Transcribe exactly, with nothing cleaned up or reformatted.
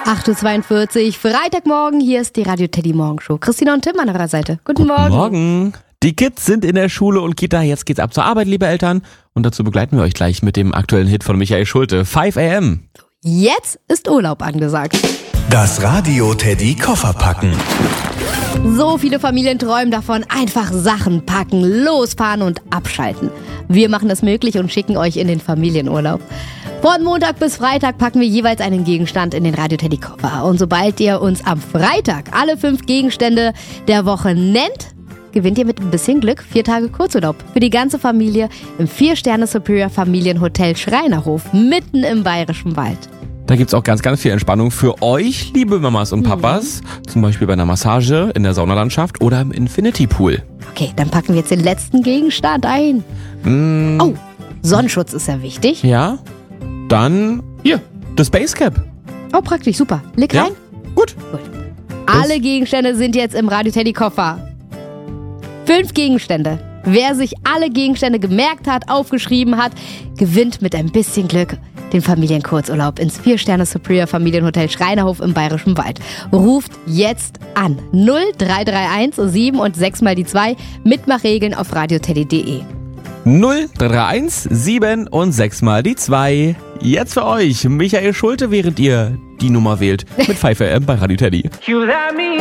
acht Uhr zweiundvierzig, Freitagmorgen, hier ist die Radio Teddy Morgenshow. Christina und Tim an eurer Seite. Guten Morgen. Guten Morgen. Die Kids sind in der Schule und Kita, jetzt geht's ab zur Arbeit, liebe Eltern. Und dazu begleiten wir euch gleich mit dem aktuellen Hit von Michael Schulte, five a m. Jetzt ist Urlaub angesagt. Das Radio Teddy Koffer packen. So viele Familien träumen davon, einfach Sachen packen, losfahren und abschalten. Wir machen das möglich und schicken euch in den Familienurlaub. Von Montag bis Freitag packen wir jeweils einen Gegenstand in den Radio Teddy Koffer. Und sobald ihr uns am Freitag alle fünf Gegenstände der Woche nennt, gewinnt ihr mit ein bisschen Glück vier Tage Kurzurlaub für die ganze Familie im vier Sterne Superior Familienhotel Schreinerhof mitten im Bayerischen Wald. Da gibt's auch ganz, ganz viel Entspannung für euch, liebe Mamas und Papas. Mhm. Zum Beispiel bei einer Massage, in der Saunalandschaft oder im Infinity Pool. Okay, dann packen wir jetzt den letzten Gegenstand ein. Mm. Oh, Sonnenschutz ist ja wichtig. Ja, dann hier, das Basecap. Oh, praktisch, super. Leg Ja, rein. gut. Gut. Alle Gegenstände sind jetzt im Radio Teddy Koffer. Fünf Gegenstände. Wer sich alle Gegenstände gemerkt hat, aufgeschrieben hat, gewinnt mit ein bisschen Glück den Familienkurzurlaub ins vier Sterne Superior Familienhotel Schreinerhof im Bayerischen Wald. Ruft jetzt an null drei drei eins sieben und sechs mal die zwei. Mitmachregeln auf radioteddy punkt de. null drei drei eins sieben und sechs mal die zwei. Jetzt für euch Michael Schulte, während ihr die Nummer wählt mit five a m bei Radio Teddy.